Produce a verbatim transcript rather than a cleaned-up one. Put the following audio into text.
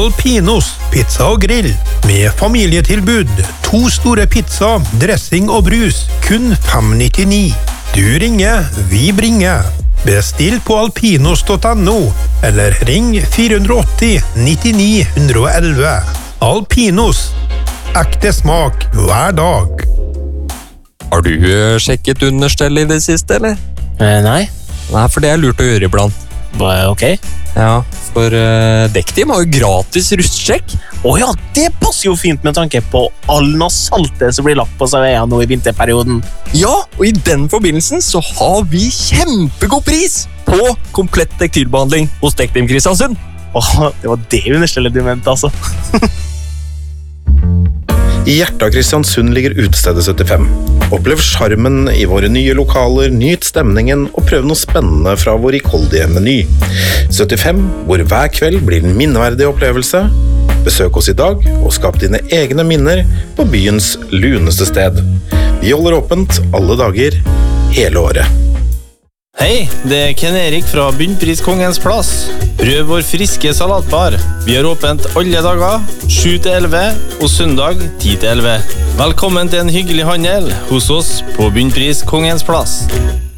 Alpinos pizza og grill med familietilbud. To store pizza, dressing og brus, kun fem nittini. Du ringer, vi bringer. Bestill på alpinos punktum no, eller ring fire åtti nittini ett ett ett. Alpinos. Ekte smak hver dag. Har du uh, sjekket understell i det siste, eller? Eh, nei. Nei, for det er lurt å gjøre iblant. Ba- Ok. Ja, for uh, Dektim har jo gratis rustsjekk. Åja, det passer jo fint med tanke på all saltet som blir lagt på seg veien nå i vinterperioden. Ja, og i den forbindelsen så har vi kjempegod pris på komplett tekstilbehandling hos Dektim Kristiansund. Åh, det var det understellet du mente, altså. I hjertet av Kristiansund ligger utestedet syttifem. Opplev charmen i våre nye lokaler, nyt stemningen og prøv noe spennende fra vår rikholdige meny. syttifem, hvor hver kveld blir en minneverdig opplevelse. Besøk oss i dag og skap dine egne minner på byens luneste sted. Vi holder åpent alle dager, hele året. Hei, det er Ken Erik fra Bunnpris Kongens Plass. Prøv vår friske salatbar. Vi har åpent alle dager, sju til elleve, og søndag ti til elleve. Velkommen til en hyggelig handel hos oss på Bunnpris Kongens Plass.